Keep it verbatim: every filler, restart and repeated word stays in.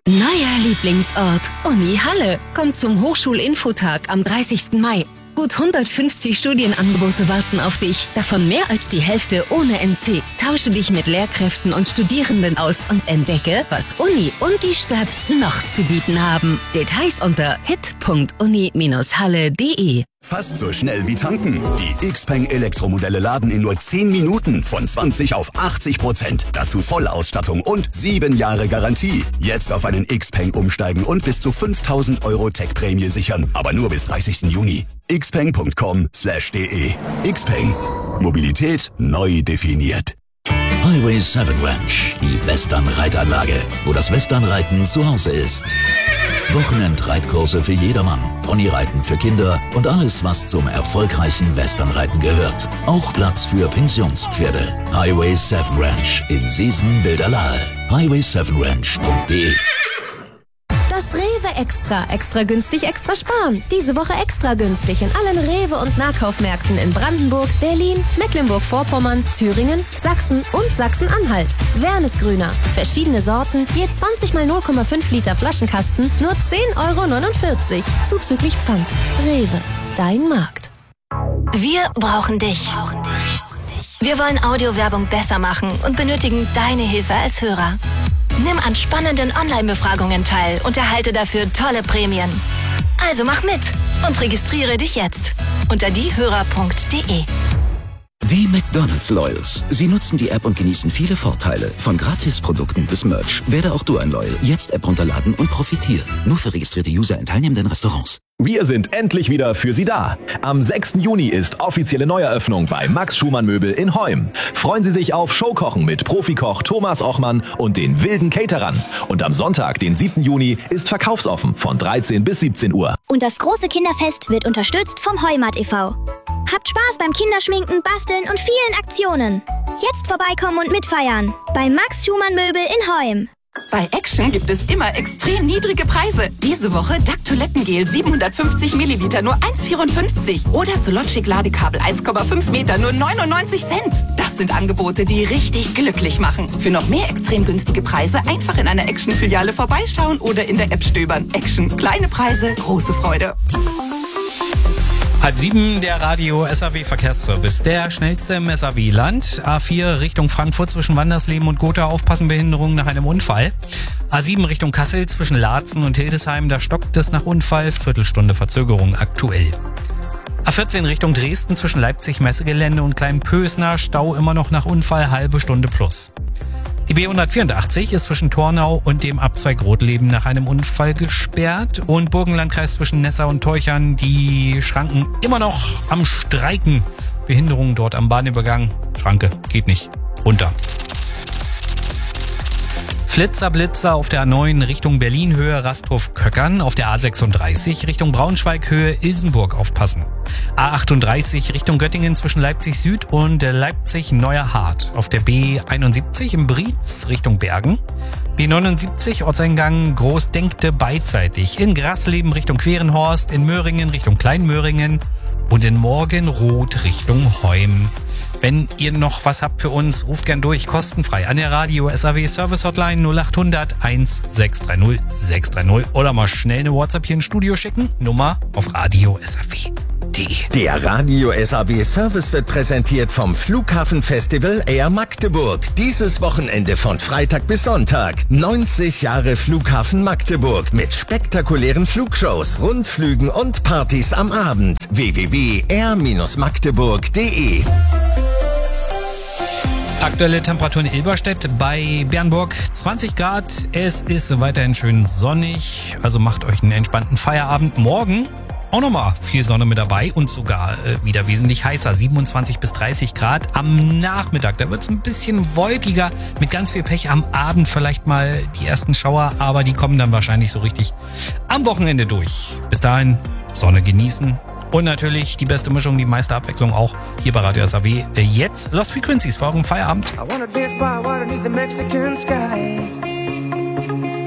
Neuer Lieblingsort, Uni Halle. Kommt zum Hochschulinfotag am dreißigsten Mai. Gut hundertfünfzig Studienangebote warten auf dich, davon mehr als die Hälfte ohne N C. Tausche dich mit Lehrkräften und Studierenden aus und entdecke, was Uni und die Stadt noch zu bieten haben. Details unter hit punkt uni Bindestrich halle punkt de. Fast so schnell wie tanken. Die Xpeng Elektromodelle laden in nur zehn Minuten von zwanzig auf achtzig Prozent. Dazu Vollausstattung und sieben Jahre Garantie. Jetzt auf einen Xpeng umsteigen und bis zu fünftausend Euro Tech-Prämie sichern. Aber nur bis dreißigsten Juni. xpeng punkt com slash de. Xpeng. Mobilität neu definiert. Highway sieben Ranch, die Western-Reitanlage, wo das Westernreiten zu Hause ist. Wochenendreitkurse für jedermann, Ponyreiten für Kinder und alles, was zum erfolgreichen Westernreiten gehört. Auch Platz für Pensionspferde. Highway sieben Ranch in Seesen-Bilderlahe. highway sieben ranch punkt de. Das Rewe Extra. Extra günstig, extra sparen. Diese Woche extra günstig in allen Rewe- und Nahkaufmärkten in Brandenburg, Berlin, Mecklenburg-Vorpommern, Thüringen, Sachsen und Sachsen-Anhalt. Wernesgrüner. Verschiedene Sorten, je zwanzig mal null Komma fünf Liter Flaschenkasten, nur zehn Euro neunundvierzig. Zuzüglich Pfand. Rewe. Dein Markt. Wir brauchen dich. Wir wollen Audiowerbung besser machen und benötigen deine Hilfe als Hörer. Nimm an spannenden Online-Befragungen teil und erhalte dafür tolle Prämien. Also mach mit und registriere dich jetzt unter diehörer punkt de. Die McDonald's Loyals. Sie nutzen die App und genießen viele Vorteile. Von Gratisprodukten bis Merch. Werde auch du ein Loyal. Jetzt App runterladen und profitieren. Nur für registrierte User in teilnehmenden Restaurants. Wir sind endlich wieder für Sie da. Am sechsten Juni ist offizielle Neueröffnung bei Max Schumann Möbel in Heum. Freuen Sie sich auf Showkochen mit Profikoch Thomas Ochmann und den wilden Caterern. Und am Sonntag, den siebten Juni, ist verkaufsoffen von dreizehn bis siebzehn Uhr. Und das große Kinderfest wird unterstützt vom Heumat e V Habt Spaß beim Kinderschminken, Basteln und vielen Aktionen. Jetzt vorbeikommen und mitfeiern. Bei Max Schumann Möbel in Heum. Bei Action gibt es immer extrem niedrige Preise. Diese Woche Duck Toilettengel siebenhundertfünfzig Milliliter nur eins Komma vierundfünfzig oder Sologic Ladekabel eins Komma fünf Meter nur neunundneunzig Cent. Das sind Angebote, die richtig glücklich machen. Für noch mehr extrem günstige Preise einfach in einer Action-Filiale vorbeischauen oder in der App stöbern. Action. Kleine Preise, große Freude. Halb sieben, der Radio S A W-Verkehrsservice. Der schnellste im S A W-Land. A vier Richtung Frankfurt zwischen Wandersleben und Gotha. Aufpassen, Behinderung nach einem Unfall. A sieben Richtung Kassel zwischen Laatzen und Hildesheim. Da stockt es nach Unfall. Viertelstunde Verzögerung aktuell. A vierzehn Richtung Dresden zwischen Leipzig Messegelände und Kleinpösner. Stau immer noch nach Unfall. Halbe Stunde plus. Die B hundertvierundachtzig ist zwischen Tornau und dem Abzweig Rotleben nach einem Unfall gesperrt. Und Burgenlandkreis zwischen Nessau und Teuchern, die Schranken immer noch am Streiken. Behinderung dort am Bahnübergang. Schranke, geht nicht. Runter. Flitzer, Blitzer auf der A neun Richtung Berlin Höhe Rasthof-Köckern, auf der A sechsunddreißig Richtung Braunschweig Höhe Ilsenburg aufpassen. A achtunddreißig Richtung Göttingen zwischen Leipzig Süd und Leipzig Neuer Hart, auf der B einundsiebzig im Brietz Richtung Bergen. B neunundsiebzig Ortseingang Großdenkte beidseitig, in Grasleben Richtung Querenhorst, in Möhringen Richtung Kleinmöhringen und in Morgenroth Richtung Heum. Wenn ihr noch was habt für uns, ruft gern durch, kostenfrei an der Radio S A W Service Hotline null acht hundert sechshundertsechzig sechs drei null oder mal schnell eine WhatsApp hier ins Studio schicken. Nummer auf Radio S A W punkt de. Der Radio S A W Service wird präsentiert vom Flughafenfestival Air Magdeburg. Dieses Wochenende von Freitag bis Sonntag. neunzig Jahre Flughafen Magdeburg mit spektakulären Flugshows, Rundflügen und Partys am Abend. w w w punkt air magdeburg punkt de. Aktuelle Temperaturen in Ilberstedt bei Bernburg zwanzig Grad. Es ist weiterhin schön sonnig, also macht euch einen entspannten Feierabend. Morgen auch nochmal viel Sonne mit dabei und sogar äh, wieder wesentlich heißer, siebenundzwanzig bis dreißig Grad am Nachmittag. Da wird es ein bisschen wolkiger, mit ganz viel Pech am Abend vielleicht mal die ersten Schauer, aber die kommen dann wahrscheinlich so richtig am Wochenende durch. Bis dahin Sonne genießen. Und natürlich die beste Mischung, die meiste Abwechslung auch hier bei Radio S A W. Jetzt Lost Frequencies für euren Feierabend. I wanna dance by water beneath the Mexican sky.